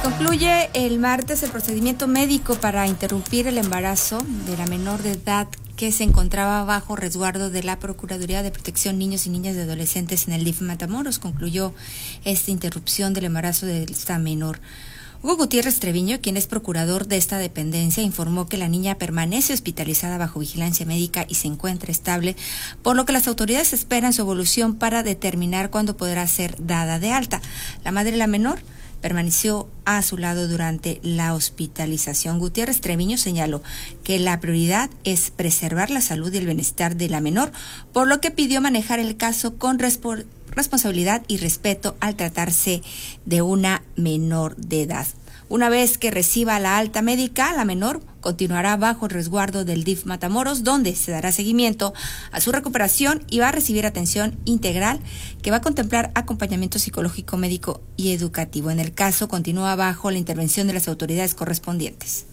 Concluye el martes el procedimiento médico para interrumpir el embarazo de la menor de edad que se encontraba bajo resguardo de la Procuraduría de Protección Niños y Niñas y Adolescentes en el DIF Matamoros. Concluyó esta interrupción del embarazo de esta menor. Hugo Gutiérrez Treviño, quien es procurador de esta dependencia, informó que la niña permanece hospitalizada bajo vigilancia médica y se encuentra estable, por lo que las autoridades esperan su evolución para determinar cuándo podrá ser dada de alta. La madre de la menor permaneció a su lado durante la hospitalización. Gutiérrez Treviño señaló que la prioridad es preservar la salud y el bienestar de la menor, por lo que pidió manejar el caso con responsabilidad y respeto al tratarse de una menor de edad. Una vez que reciba la alta médica, la menor continuará bajo el resguardo del DIF Matamoros, donde se dará seguimiento a su recuperación y va a recibir atención integral que va a contemplar acompañamiento psicológico, médico y educativo. En el caso, continúa bajo la intervención de las autoridades correspondientes.